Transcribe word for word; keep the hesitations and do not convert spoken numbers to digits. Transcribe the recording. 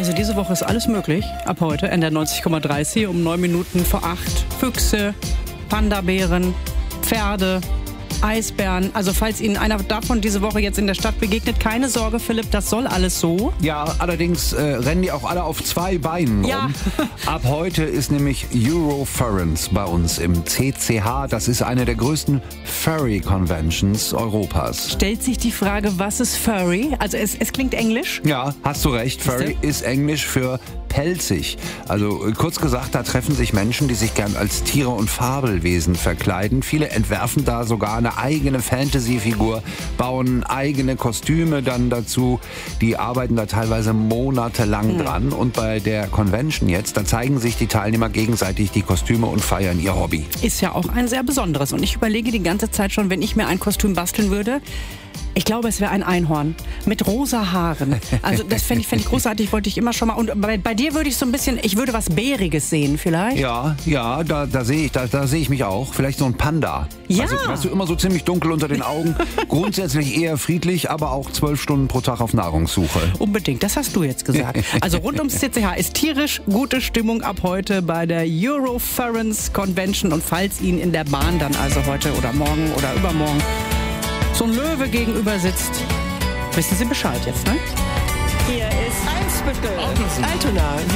Also diese Woche ist alles möglich. Ab heute in der neunzig Komma drei C um neun Minuten vor acht. Füchse, Panda-Bären, Pferde, Eisbären. Also falls Ihnen einer davon diese Woche jetzt in der Stadt begegnet, keine Sorge, Philipp, das soll alles so. Ja, allerdings äh, rennen die auch alle auf zwei Beinen Ja. rum. Ab heute ist nämlich Eurofurence bei uns im C C H. Das ist eine der größten Furry-Conventions Europas. Stellt sich die Frage, was ist Furry? Also es, es klingt englisch. Ja, hast du recht. Furry ist Englisch für pelzig. Also äh, kurz gesagt, da treffen sich Menschen, die sich gern als Tiere und Fabelwesen verkleiden. Viele entwerfen da sogar eine eigene Fantasy-Figur, bauen eigene Kostüme dann dazu. Die arbeiten da teilweise monatelang Mhm. dran. Und bei der Convention jetzt, da zeigen sich die Teilnehmer gegenseitig die Kostüme und feiern ihr Hobby. Ist ja auch ein sehr besonderes. Und ich überlege die ganze Zeit schon, wenn ich mir ein Kostüm basteln würde. Ich glaube, es wäre ein Einhorn mit rosa Haaren. Also das fände ich, fänd ich großartig, wollte ich immer schon mal. Und bei, bei dir würde ich so ein bisschen, ich würde was Bäriges sehen vielleicht. Ja, ja, da, da sehe ich, da, da sehe ich mich auch. Vielleicht so ein Panda. Ja. Also, weißt du, immer so ziemlich dunkel unter den Augen. Grundsätzlich eher friedlich, aber auch zwölf Stunden pro Tag auf Nahrungssuche. Unbedingt, das hast du jetzt gesagt. Also rund ums C C H ist tierisch gute Stimmung ab heute bei der Eurofurence Convention. Und falls Ihnen in der Bahn dann also heute oder morgen oder übermorgen so ein Löwe gegenüber sitzt, wissen Sie Bescheid jetzt, ne? Hier ist Eimsbüttel, Altona.